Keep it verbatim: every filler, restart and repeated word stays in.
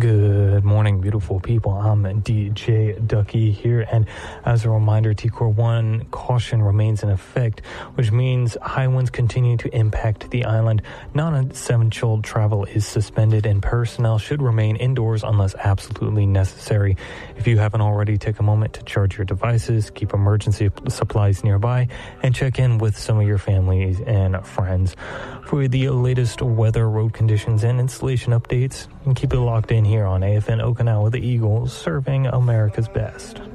Good morning, beautiful people. I'm D J Ducky here, and as a reminder, T Core one caution remains in effect, which means high winds continue to impact the island. Non-essential travel is suspended, and personnel should remain indoors unless absolutely necessary. If you haven't already, take a moment to charge your devices, keep emergency supplies nearby, and check in with some of your families and friends. For the latest weather, road conditions, and installation updates, and keep it locked in here on A F N Okinawa, the Eagles, serving America's best.